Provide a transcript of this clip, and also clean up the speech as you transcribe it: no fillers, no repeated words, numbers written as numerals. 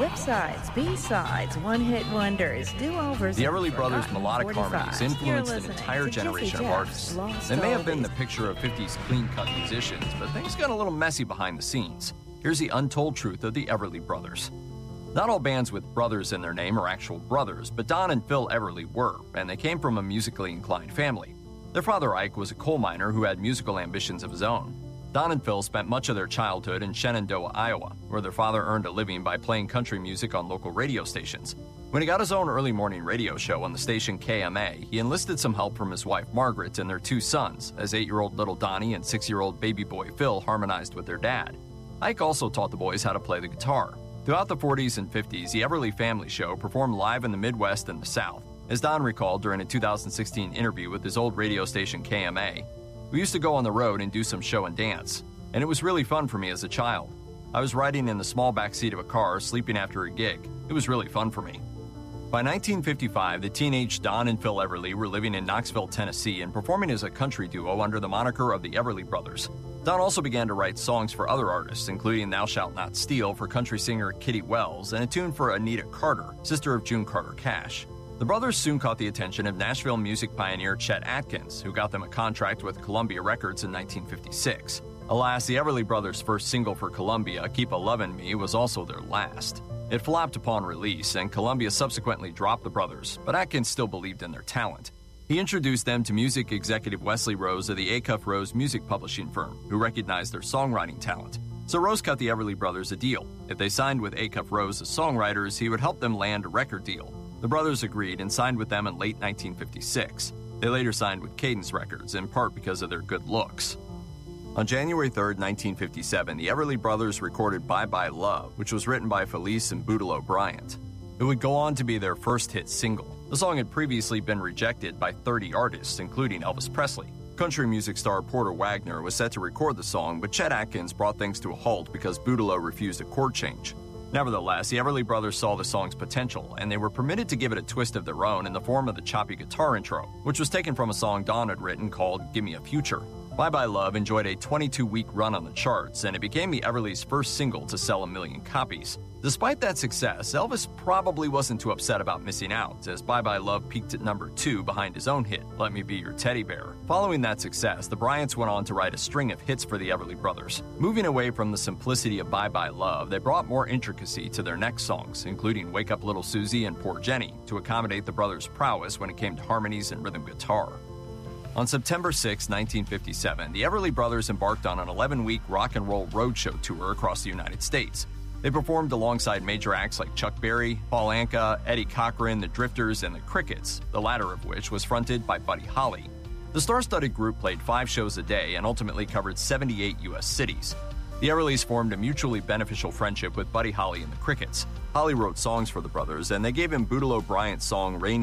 flip sides, B-sides, one-hit wonders, do-overs. The Everly Brothers' melodic harmonies influenced an entire generation of artists. They may have been the picture of 50s clean-cut musicians, but things got a little messy behind the scenes. Here's the untold truth of the Everly Brothers. Not all bands with brothers in their name are actual brothers, but Don and Phil Everly were, and they came from a musically inclined family. Their father, Ike, was a coal miner who had musical ambitions of his own. Don and Phil spent much of their childhood in Shenandoah, Iowa, where their father earned a living by playing country music on local radio stations. When he got his own early morning radio show on the station KMA, he enlisted some help from his wife Margaret and their two sons, as 8-year-old little Donnie and 6-year-old baby boy Phil harmonized with their dad. Ike also taught the boys how to play the guitar. Throughout the 40s and 50s, the Everly Family Show performed live in the Midwest and the South. As Don recalled during a 2016 interview with his old radio station KMA, "We used to go on the road and do some show and dance, and it was really fun for me as a child. I was riding in the small back seat of a car, sleeping after a gig. It was really fun for me." By 1955, the teenage Don and Phil Everly were living in Knoxville, Tennessee, and performing as a country duo under the moniker of the Everly Brothers. Don also began to write songs for other artists, including Thou Shalt Not Steal for country singer Kitty Wells and a tune for Anita Carter, sister of June Carter Cash. The brothers soon caught the attention of Nashville music pioneer Chet Atkins, who got them a contract with Columbia Records in 1956. Alas, the Everly Brothers' first single for Columbia, Keep a Lovin' Me, was also their last. It flopped upon release, and Columbia subsequently dropped the brothers, but Atkins still believed in their talent. He introduced them to music executive Wesley Rose of the Acuff Rose music publishing firm, who recognized their songwriting talent. So Rose cut the Everly Brothers a deal. If they signed with Acuff Rose as songwriters, he would help them land a record deal. The brothers agreed and signed with them in late 1956. They later signed with Cadence Records, in part because of their good looks. On January 3, 1957, the Everly Brothers recorded Bye Bye Love, which was written by Felice and Boudleaux Bryant. It would go on to be their first hit single. The song had previously been rejected by 30 artists, including Elvis Presley. Country music star Porter Wagoner was set to record the song, but Chet Atkins brought things to a halt because Boudleaux refused a chord change. Nevertheless, the Everly Brothers saw the song's potential, and they were permitted to give it a twist of their own in the form of the choppy guitar intro, which was taken from a song Don had written called Give Me a Future. Bye Bye Love enjoyed a 22-week run on the charts, and it became the Everly's first single to sell 1 million copies. Despite that success, Elvis probably wasn't too upset about missing out, as Bye Bye Love peaked at number 2 behind his own hit, Let Me Be Your Teddy Bear. Following that success, the Bryants went on to write a string of hits for the Everly Brothers. Moving away from the simplicity of Bye Bye Love, they brought more intricacy to their next songs, including Wake Up Little Susie and Poor Jenny, to accommodate the brothers' prowess when it came to harmonies and rhythm guitar. On September 6, 1957, the Everly Brothers embarked on an 11-week rock and roll roadshow tour across the United States. They performed alongside major acts like Chuck Berry, Paul Anka, Eddie Cochran, the Drifters, and the Crickets, the latter of which was fronted by Buddy Holly. The star-studded group played 5 shows a day and ultimately covered 78 U.S. cities. The Everlys formed a mutually beneficial friendship with Buddy Holly and the Crickets. Holly wrote songs for the brothers, and they gave him Boudleaux Bryant's song Rainy